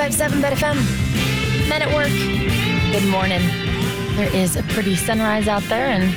105.7 Bet FM. Men at work. Good morning. There is a pretty sunrise out there, and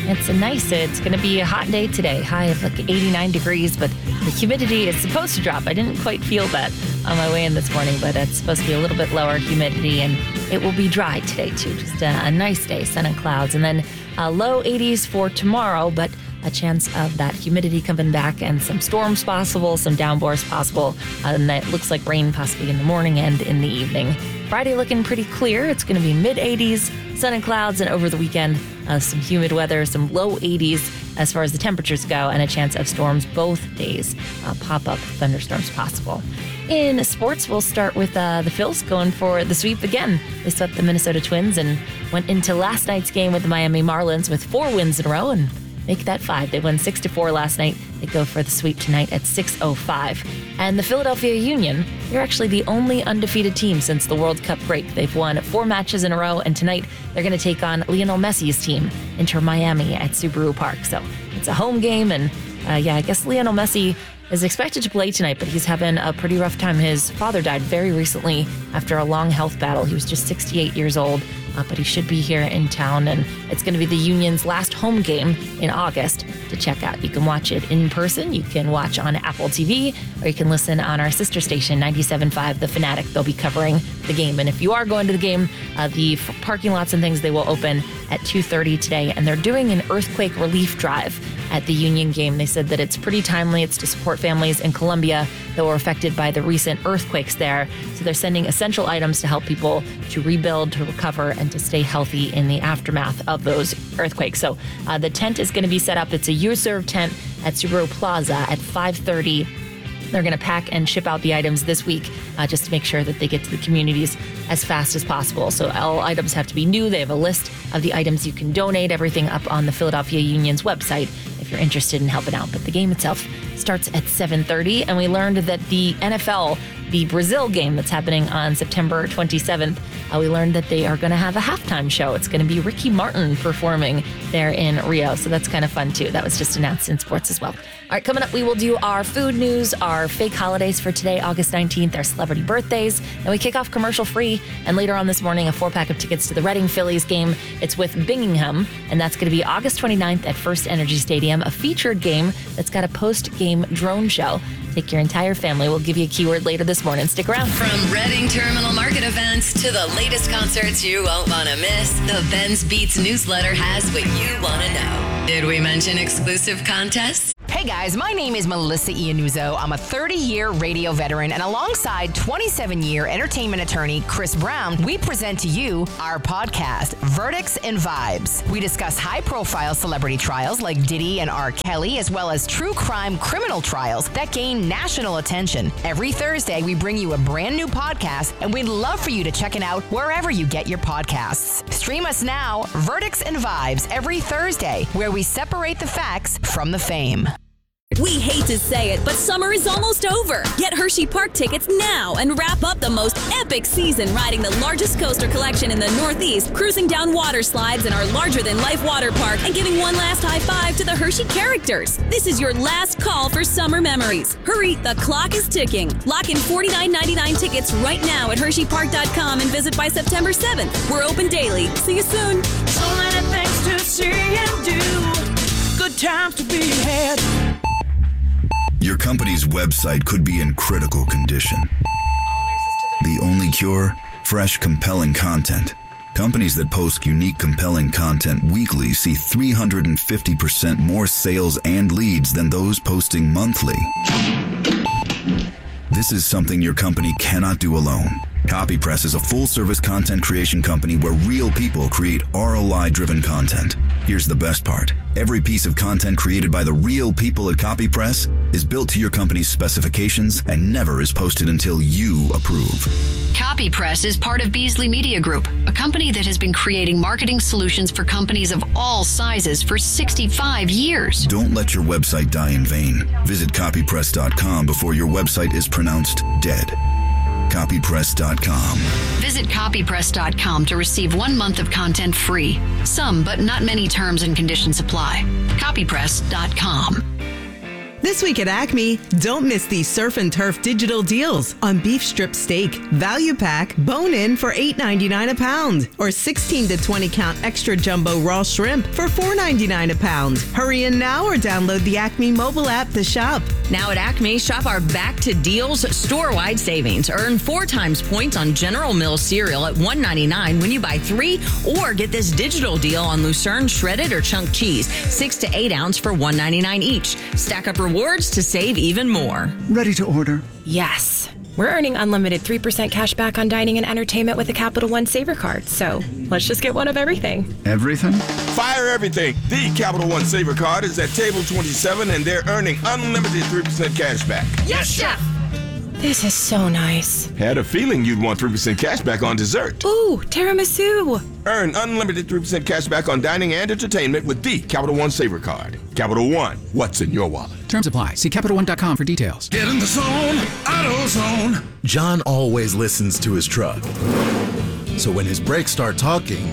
it's going to be a hot day today. High of like 89 degrees, but the humidity is supposed to drop. I didn't quite feel that on my way in this morning, but it's supposed to be a little bit lower humidity, and it will be dry today too. Just a nice day, sun and clouds, and then low 80s for tomorrow, but a chance of that humidity coming back and some storms possible, some downpours possible, and it looks like rain possibly in the morning and in the evening. Friday looking pretty clear. It's going to be mid-80s, sun and clouds, and over the weekend, some humid weather, some low 80s as far as the temperatures go, and a chance of storms both days. Pop-up thunderstorms possible. In sports, we'll start with the Phils going for the sweep again. They swept the Minnesota Twins and went into last night's game with the Miami Marlins with 4 wins in a row and make that 5. They won 6-4 last night. They go for the sweep tonight at 6:05. And the Philadelphia Union, they're actually the only undefeated team since the World Cup break. They've won 4 matches in a row, and tonight they're going to take on Lionel Messi's team, Inter Miami at Subaru Park. So it's a home game, and I guess Lionel Messi is expected to play tonight, but he's having a pretty rough time. His father died very recently after a long health battle. He was just 68 years old, but he should be here in town, and it's going to be the Union's last home game in August to check out. You can watch it in person, you can watch on Apple TV, or you can listen on our sister station, 97.5 The Fanatic. They'll be covering the game, and if you are going to the game, the parking lots and things, they will open at 2:30 today, and they're doing an earthquake relief drive at the Union game. They said that it's pretty timely. It's to support families in Colombia that were affected by the recent earthquakes there. So they're sending essential items to help people to rebuild, to recover, and to stay healthy in the aftermath of those earthquakes. So the tent is going to be set up. It's a U-Serve tent at Subaru Plaza at 5:30. They're going to pack and ship out the items this week just to make sure that they get to the communities as fast as possible. So all items have to be new. They have a list of the items you can donate, everything up on the Philadelphia Union's website if you're interested in helping out. But the game itself starts at 7:30, and we learned that the NFL, the Brazil game that's happening on September 27th, we learned that they are going to have a halftime show. It's going to be Ricky Martin performing there in Rio, so that's kind of fun too. That was just announced in sports as well. All right, coming up, we will do our food news, our fake holidays for today, August 19th, our celebrity birthdays, and we kick off commercial free, and later on this morning, a 4-pack of tickets to the Reading Phillies game. It's with Bingham, and that's going to be August 29th at First Energy Stadium, a featured game that's got a post-game drone show. Take your entire family. We'll give you a keyword later this morning. Stick around. From Reading Terminal Market events to the latest concerts you won't want to miss, the Ben's Beats newsletter has what you want to know. Did we mention exclusive contests? Hey guys, my name is Melissa Iannuzzo. I'm a 30-year radio veteran, and alongside 27-year entertainment attorney Chris Brown, we present to you our podcast, Verdicts and Vibes. We discuss high-profile celebrity trials like Diddy and R. Kelly, as well as true crime criminal trials that gain national attention. Every Thursday, we bring you a brand new podcast, and we'd love for you to check it out wherever you get your podcasts. Stream us now, Verdicts and Vibes, every Thursday, where we separate the facts from the fame. We hate to say it, but summer is almost over. Get Hershey Park tickets now and wrap up the most epic season riding the largest coaster collection in the Northeast, cruising down water slides in our larger-than-life water park, and giving one last high five to the Hershey characters. This is your last call for summer memories. Hurry, the clock is ticking. Lock in $49.99 tickets right now at HersheyPark.com and visit by September 7th. We're open daily. See you soon. So many things to see and do. Good times to be had. Your company's website could be in critical condition. The only cure? Fresh, compelling content. Companies that post unique, compelling content weekly see 350% more sales and leads than those posting monthly. This is something your company cannot do alone. CopyPress is a full-service content creation company where real people create ROI-driven content. Here's the best part. Every piece of content created by the real people at CopyPress is built to your company's specifications and never is posted until you approve. CopyPress is part of Beasley Media Group, a company that has been creating marketing solutions for companies of all sizes for 65 years. Don't let your website die in vain. Visit copypress.com before your website is pronounced dead. Copypress.com. Visit copypress.com to receive 1 month of content free. Some, but not many terms and conditions apply. Copypress.com. This week at Acme, don't miss these Surf and Turf digital deals on beef strip steak, value pack, bone-in for $8.99 a pound, or 16 to 20 count extra jumbo raw shrimp for $4.99 a pound. Hurry in now or download the Acme mobile app to shop. Now at Acme, shop our Back to Deals store-wide savings. Earn 4 times points on General Mills cereal at $1.99 when you buy 3, or get this digital deal on Lucerne shredded or chunk cheese, 6 to 8 ounce for $1.99 each. Stack up rewards to save even more. Ready to order? Yes. We're earning unlimited 3% cash back on dining and entertainment with a Capital One Saver card. So let's just get one of everything. Everything? Fire everything. The Capital One Saver card is at table 27 and they're earning unlimited 3% cash back. Yes, Chef! This is so nice. Had a feeling you'd want 3% cash back on dessert. Ooh, tiramisu. Earn unlimited 3% cash back on dining and entertainment with the Capital One Saver card. Capital One, what's in your wallet? Terms apply. See CapitalOne.com for details. Get in the zone, AutoZone. John always listens to his truck. So when his brakes start talking,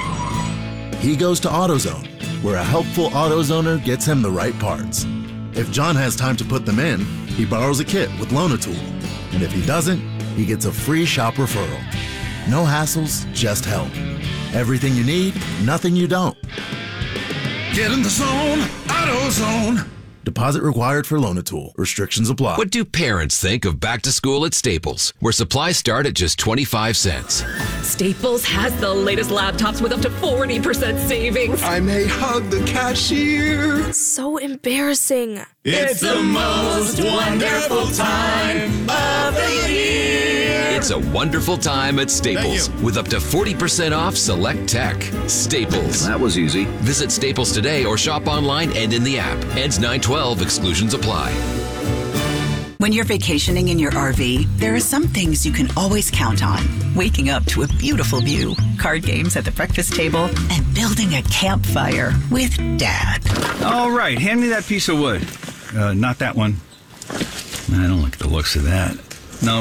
he goes to AutoZone, where a helpful AutoZoner gets him the right parts. If John has time to put them in, he borrows a kit with Loan-A-Tool. And if he doesn't, he gets a free shop referral. No hassles, just help. Everything you need, nothing you don't. Get in the zone, AutoZone. Deposit required for Loan-A-Tool. Restrictions apply. What do parents think of back to school at Staples, where supplies start at just 25 cents? Staples has the latest laptops with up to 40% savings. I may hug the cashier. So embarrassing. It's the most wonderful time of the year. It's a wonderful time at Staples with up to 40% off select tech. Staples. That was easy. Visit Staples today or shop online and in the app. Ends 9/12. Exclusions apply. When you're vacationing in your RV, there are some things you can always count on. Waking up to a beautiful view, card games at the breakfast table, and building a campfire with Dad. All right, hand me that piece of wood. Not that one. I don't like the looks of that. No.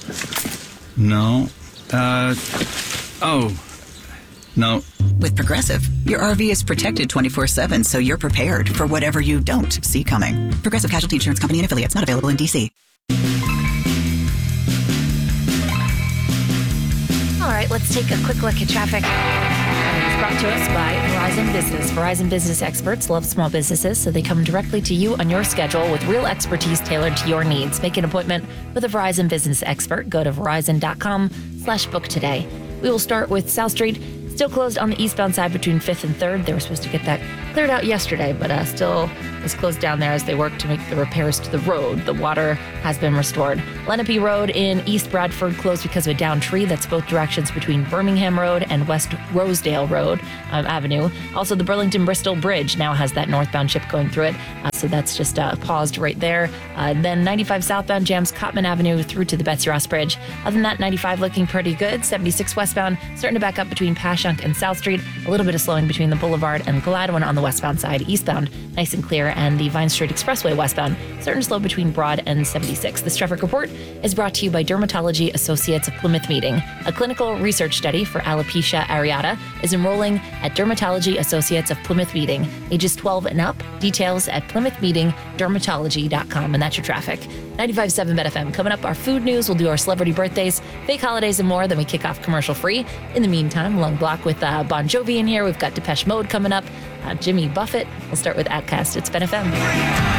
No. With Progressive, your RV is protected 24/7, so you're prepared for whatever you don't see coming. Progressive Casualty Insurance Company and affiliates, not available in D.C. All right, let's take a quick look at traffic. It's brought to us by Verizon Business. Verizon Business experts love small businesses, so they come directly to you on your schedule with real expertise tailored to your needs. Make an appointment with a Verizon Business expert. Go to verizon.com/book today. We will start with South Street. Still closed on the eastbound side between 5th and 3rd. They were supposed to get that cleared out yesterday, but still is closed down there as they work to make the repairs to the road. The water has been restored. Lenape Road in East Bradford closed because of a downed tree. That's both directions between Birmingham Road and West Rosedale Road Avenue. Also, the Burlington-Bristol Bridge now has that northbound ship going through it, so that's just paused right there. Then 95 southbound jams Cottman Avenue through to the Betsy Ross Bridge. Other than that, 95 looking pretty good. 76 westbound starting to back up between Passyunk and South Street. A little bit of slowing between the Boulevard and Gladwin on the westbound side. Eastbound, nice and clear, and the Vine Street Expressway westbound starting to slow between Broad and 76. This traffic report is brought to you by Dermatology Associates of Plymouth Meeting. A clinical research study for alopecia areata is enrolling at Dermatology Associates of Plymouth Meeting. Ages 12 and up. Details at plymouthmeetingdermatology.com. And that's your traffic. 95.7 BetFM. Coming up, our food news. We'll do our celebrity birthdays, fake holidays, and more. Then we kick off commercial free. In the meantime, long block with Bon Jovi in here. We've got Depeche Mode coming up. Jimmy Buffett. We'll start with Outkast. It's BetFM.